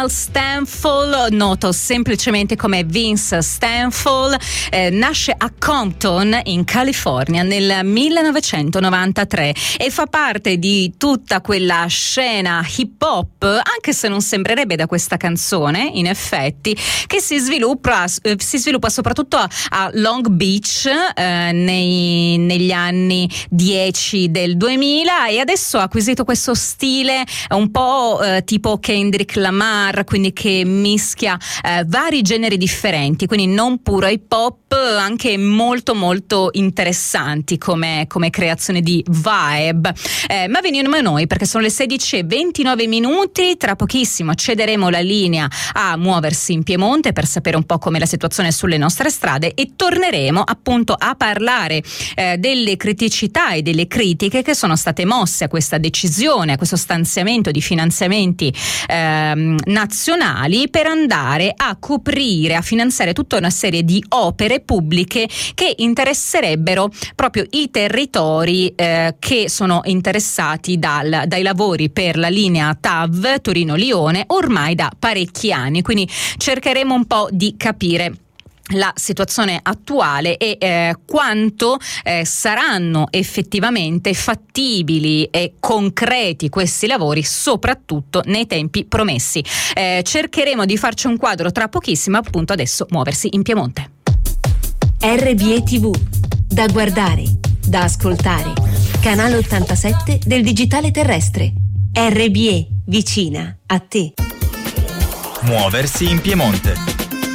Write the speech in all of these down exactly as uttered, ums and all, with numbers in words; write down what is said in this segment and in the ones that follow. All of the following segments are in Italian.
Stanford, noto semplicemente come Vince Stanford, eh, nasce a Compton in California nel millenovecentonovantatré e fa parte di tutta quella scena hip hop, anche se non sembrerebbe da questa canzone, in effetti, che si sviluppa, eh, si sviluppa soprattutto a, a Long Beach eh, nei, negli anni dieci del duemila, e adesso ha acquisito questo stile un po' eh, tipo Kendrick Lamar, quindi che mischia eh, vari generi differenti, quindi non puro hip hop, anche molto molto interessanti come, come creazione di vibe. Eh, ma veniamo a noi, perché sono le sedici e ventinove minuti, tra pochissimo cederemo la linea a Muoversi in Piemonte per sapere un po' com'è la situazione sulle nostre strade, e torneremo appunto a parlare eh, delle criticità e delle critiche che sono state mosse a questa decisione, a questo stanziamento di finanziamenti ehm, nazionali per andare a coprire, a finanziare tutta una serie di opere pubbliche che interesserebbero proprio i territori eh, che sono interessati dal, dai lavori per la linea T A V Torino-Lione ormai da parecchi anni. Quindi cercheremo un po' di capire la situazione attuale e eh, quanto eh, saranno effettivamente fattibili e concreti questi lavori, soprattutto nei tempi promessi. Eh, cercheremo di farci un quadro tra pochissimo, appunto adesso Muoversi in Piemonte. R B E tivù, da guardare, da ascoltare, canale ottantasette del digitale terrestre. R B E, vicina a te. Muoversi in Piemonte.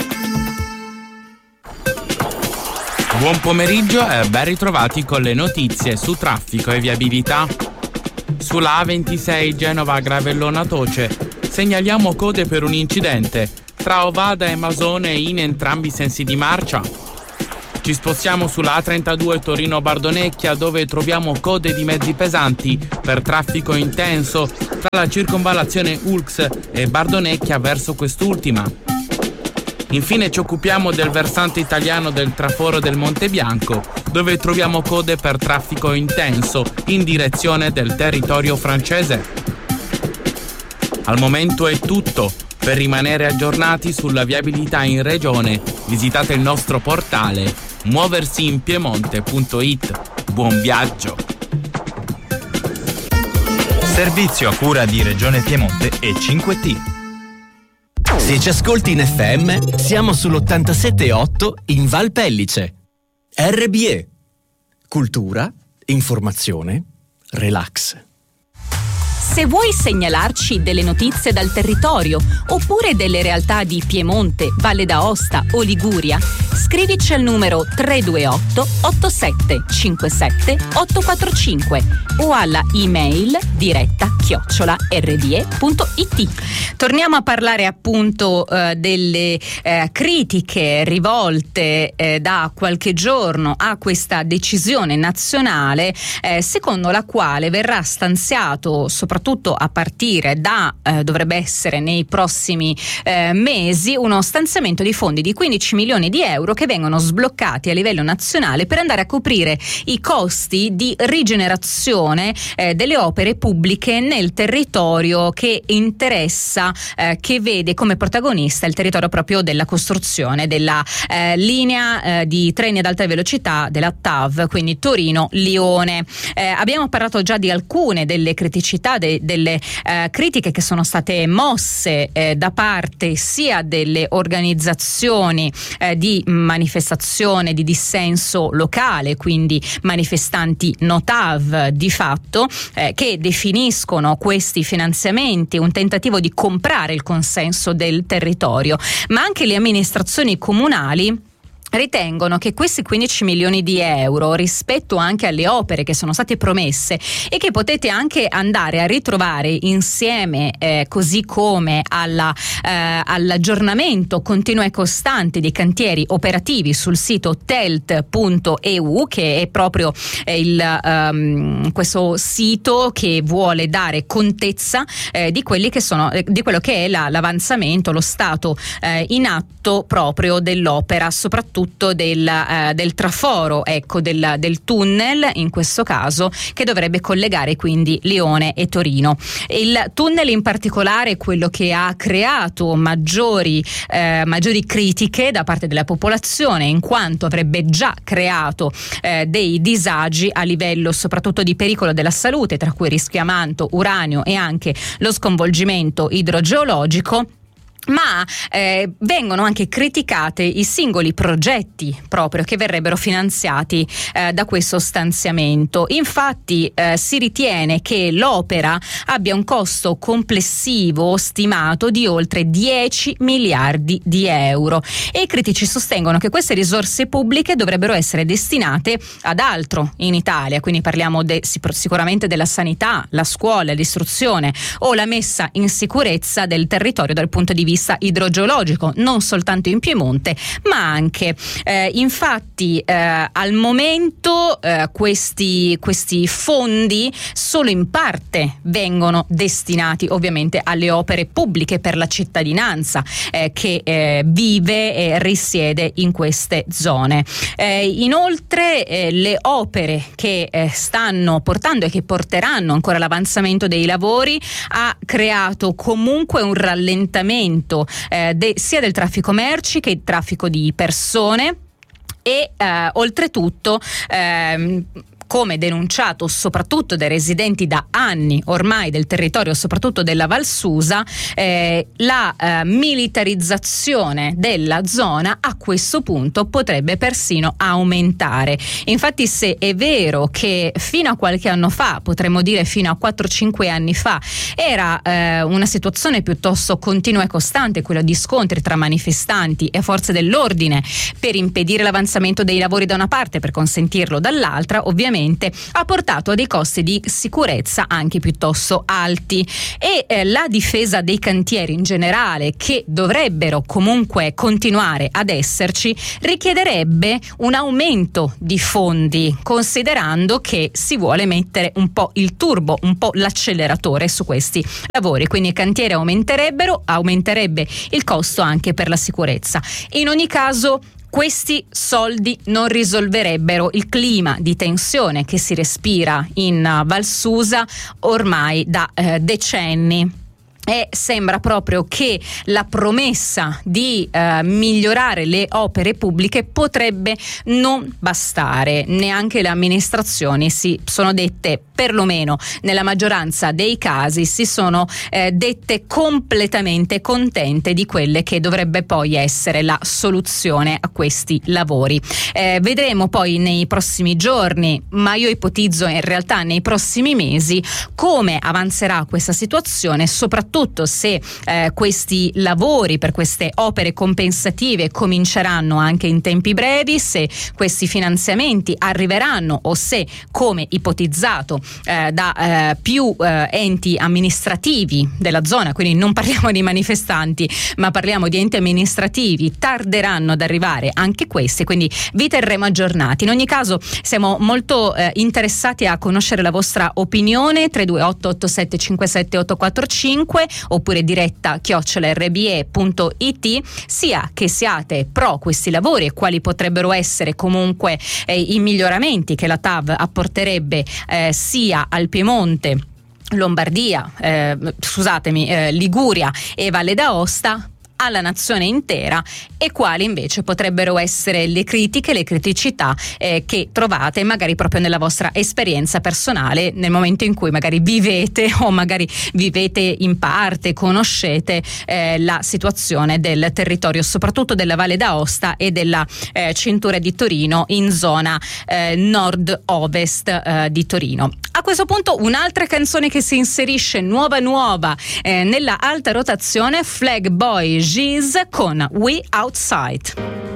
Buon pomeriggio e ben ritrovati con le notizie su traffico e viabilità. Sulla A ventisei Genova-Gravellona-Toce segnaliamo code per un incidente tra Ovada e Masone in entrambi i sensi di marcia. Ci spostiamo sulla A trentadue Torino-Bardonecchia, dove troviamo code di mezzi pesanti per traffico intenso tra la circonvallazione U L X e Bardonecchia verso quest'ultima. Infine ci occupiamo del versante italiano del traforo del Monte Bianco, dove troviamo code per traffico intenso in direzione del territorio francese. Al momento è tutto. Per rimanere aggiornati sulla viabilità in regione, visitate il nostro portale muoversi in piemonte punto it. Buon viaggio! Servizio a cura di Regione Piemonte e cinque T. Se ci ascolti in F M, siamo sull'ottantasette virgola otto in Val Pellice. R B E. Cultura, informazione, relax. Se vuoi segnalarci delle notizie dal territorio oppure delle realtà di Piemonte, Valle d'Aosta o Liguria, scrivici al numero tre due otto otto sette cinque sette otto quattro cinque o alla email diretta chiocciola r b e punto it. Torniamo a parlare appunto eh, delle eh, critiche rivolte eh, da qualche giorno a questa decisione nazionale eh, secondo la quale verrà stanziato soprattutto a partire da eh, dovrebbe essere nei prossimi eh, mesi uno stanziamento di fondi di quindici milioni di euro che vengono sbloccati a livello nazionale per andare a coprire i costi di rigenerazione eh, delle opere pubbliche nel territorio che interessa, eh, che vede come protagonista il territorio proprio della costruzione della eh, linea eh, di treni ad alta velocità della T A V, quindi Torino-Lione. Eh, abbiamo parlato già di alcune delle criticità de- delle eh, critiche che sono state mosse eh, da parte sia delle organizzazioni eh, di manifestazione di dissenso locale, quindi manifestanti no T A V di fatto, eh, che definiscono questi finanziamenti un tentativo di comprare il consenso del territorio, ma anche le amministrazioni comunali ritengono che questi quindici milioni di euro, rispetto anche alle opere che sono state promesse e che potete anche andare a ritrovare insieme eh, così come alla, eh, all'aggiornamento continuo e costante dei cantieri operativi sul sito telt punto e u, che è proprio eh, il, um, questo sito che vuole dare contezza eh, di quelli che sono eh, di quello che è la, l'avanzamento, lo stato eh, in atto proprio dell'opera, soprattutto soprattutto del, eh, del traforo, ecco, del, del tunnel in questo caso, che dovrebbe collegare quindi Lione e Torino. Il tunnel in particolare è quello che ha creato maggiori, eh, maggiori critiche da parte della popolazione, in quanto avrebbe già creato eh, dei disagi a livello soprattutto di pericolo della salute, tra cui rischio amianto, uranio e anche lo sconvolgimento idrogeologico. Ma eh, vengono anche criticate i singoli progetti proprio che verrebbero finanziati eh, da questo stanziamento. Infatti eh, si ritiene che l'opera abbia un costo complessivo stimato di oltre dieci miliardi di euro e i critici sostengono che queste risorse pubbliche dovrebbero essere destinate ad altro in Italia, quindi parliamo de- sicuramente della sanità, la scuola, l'istruzione o la messa in sicurezza del territorio dal punto di vista idrogeologico, non soltanto in Piemonte ma anche eh, infatti eh, al momento eh, questi, questi fondi solo in parte vengono destinati ovviamente alle opere pubbliche per la cittadinanza eh, che eh, vive e risiede in queste zone. Eh, inoltre eh, le opere che eh, stanno portando e che porteranno ancora l'avanzamento dei lavori ha creato comunque un rallentamento Eh, de, sia del traffico merci che il traffico di persone e eh, oltretutto ehm, come denunciato soprattutto dai residenti da anni ormai del territorio, soprattutto della Val Susa, eh, la eh, militarizzazione della zona a questo punto potrebbe persino aumentare. Infatti, se è vero che fino a qualche anno fa, potremmo dire fino a quattro cinque anni fa, era eh, una situazione piuttosto continua e costante, quella di scontri tra manifestanti e forze dell'ordine per impedire l'avanzamento dei lavori da una parte, per consentirlo dall'altra, ovviamente ha portato a dei costi di sicurezza anche piuttosto alti e eh, la difesa dei cantieri in generale, che dovrebbero comunque continuare ad esserci, richiederebbe un aumento di fondi, considerando che si vuole mettere un po' il turbo, un po' l'acceleratore su questi lavori, quindi i cantieri aumenterebbero, aumenterebbe il costo anche per la sicurezza. In ogni caso questi soldi non risolverebbero il clima di tensione che si respira in Val Susa ormai da eh, decenni. E sembra proprio che la promessa di eh, migliorare le opere pubbliche potrebbe non bastare. Neanche le amministrazioni si sono dette, perlomeno nella maggioranza dei casi, si sono eh, dette completamente contente di quelle che dovrebbe poi essere la soluzione a questi lavori. Eh, vedremo poi nei prossimi giorni, ma io ipotizzo in realtà nei prossimi mesi, come avanzerà questa situazione, soprattutto se eh, questi lavori per queste opere compensative cominceranno anche in tempi brevi, se questi finanziamenti arriveranno o se, come ipotizzato eh, da eh, più eh, enti amministrativi della zona, quindi non parliamo di manifestanti ma parliamo di enti amministrativi, tarderanno ad arrivare anche questi, quindi vi terremo aggiornati. In ogni caso siamo molto eh, interessati a conoscere la vostra opinione. Tre due otto otto sette cinque sette otto quattro cinque oppure diretta chiocciola erre bi e punto it, sia che siate pro questi lavori e quali potrebbero essere comunque eh, i miglioramenti che la T A V apporterebbe eh, sia al Piemonte, Lombardia, eh, scusatemi, eh, Liguria e Valle d'Aosta, alla nazione intera, e quali invece potrebbero essere le critiche, le criticità eh, che trovate magari proprio nella vostra esperienza personale, nel momento in cui magari vivete o magari vivete in parte, conoscete eh, la situazione del territorio, soprattutto della Valle d'Aosta e della eh, cintura di Torino, in zona eh, nord-ovest eh, di Torino. A questo punto un'altra canzone che si inserisce nuova nuova eh, nella alta rotazione, Flag Boy Giz con We Outside.